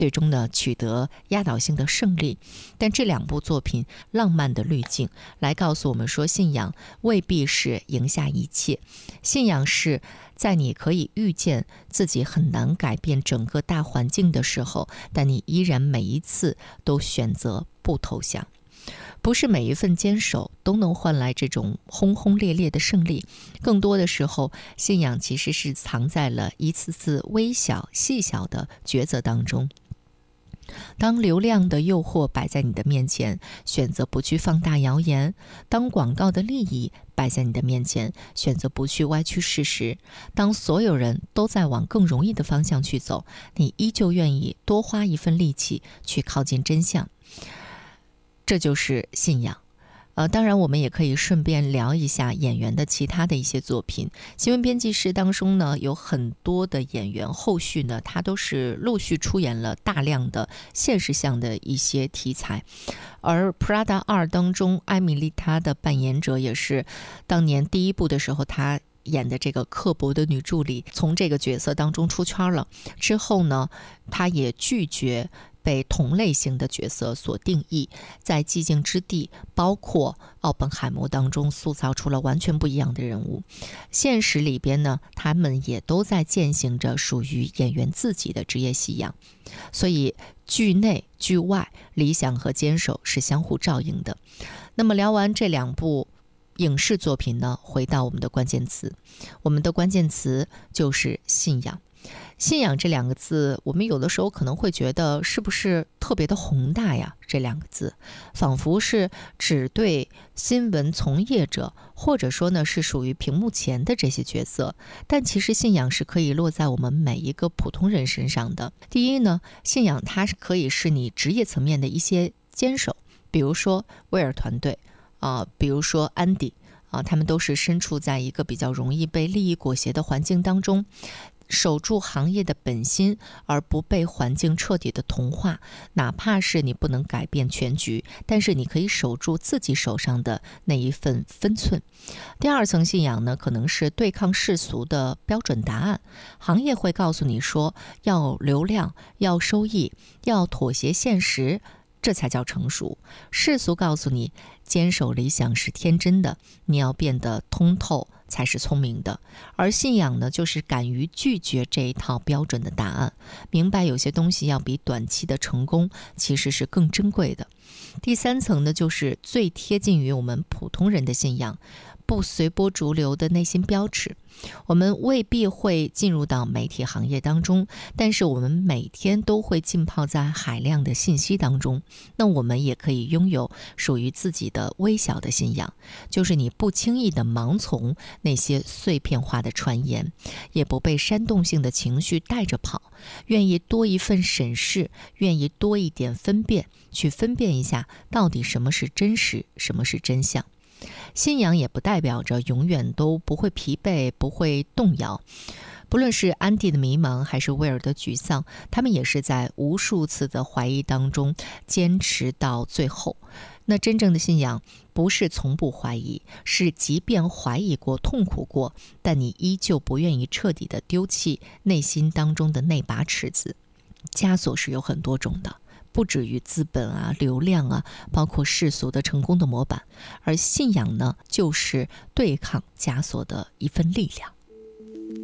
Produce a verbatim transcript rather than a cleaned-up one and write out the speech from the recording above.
最终呢取得压倒性的胜利。但这两部作品浪漫的滤镜来告诉我们说，信仰未必是赢下一切，信仰是在你可以预见自己很难改变整个大环境的时候，但你依然每一次都选择不投降。不是每一份坚守都能换来这种轰轰烈烈的胜利，更多的时候，信仰其实是藏在了一次次微小细小的抉择当中。当流量的诱惑摆在你的面前，选择不去放大谣言；当广告的利益摆在你的面前，选择不去歪曲事实；当所有人都在往更容易的方向去走，你依旧愿意多花一份力气去靠近真相。这就是信仰。呃，当然我们也可以顺便聊一下演员的其他的一些作品。新闻编辑室当中呢，有很多的演员后续呢，他都是陆续出演了大量的现实向的一些题材。而 Prada 二当中，艾米丽她的扮演者也是当年第一部的时候，她演的这个刻薄的女助理，从这个角色当中出圈了。之后呢，她也拒绝被同类型的角色所定义，在寂静之地包括奥本海默当中塑造出了完全不一样的人物。现实里边呢，他们也都在践行着属于演员自己的职业信仰。所以剧内剧外，理想和坚守是相互照应的。那么聊完这两部影视作品呢，回到我们的关键词，我们的关键词就是信仰。信仰这两个字，我们有的时候可能会觉得是不是特别的宏大呀？这两个字仿佛是只对新闻从业者，或者说呢是属于屏幕前的这些角色，但其实信仰是可以落在我们每一个普通人身上的。第一呢，信仰它是可以是你职业层面的一些坚守，比如说威尔团队啊、呃，比如说安迪啊，他们都是身处在一个比较容易被利益裹挟的环境当中，守住行业的本心，而不被环境彻底的同化。哪怕是你不能改变全局，但是你可以守住自己手上的那一份分寸。第二层信仰呢，可能是对抗世俗的标准答案。行业会告诉你说，要流量，要收益，要妥协现实，这才叫成熟。世俗告诉你，坚守理想是天真的，你要变得通透才是聪明的。而信仰呢，就是敢于拒绝这一套标准的答案，明白有些东西要比短期的成功其实是更珍贵的。第三层呢，就是最贴近于我们普通人的信仰，不随波逐流的内心标尺。我们未必会进入到媒体行业当中，但是我们每天都会浸泡在海量的信息当中。那我们也可以拥有属于自己的微小的信仰，就是你不轻易的盲从那些碎片化的传言，也不被煽动性的情绪带着跑，愿意多一份审视，愿意多一点分辨，去分辨一下到底什么是真实，什么是真相。信仰也不代表着永远都不会疲惫，不会动摇。不论是安迪的迷茫还是威尔的沮丧，他们也是在无数次的怀疑当中坚持到最后。那真正的信仰不是从不怀疑，是即便怀疑过、痛苦过，但你依旧不愿意彻底的丢弃内心当中的那把尺子。枷锁是有很多种的，不止于资本啊、流量啊，包括世俗的成功的模板，而信仰呢，就是对抗枷锁的一份力量。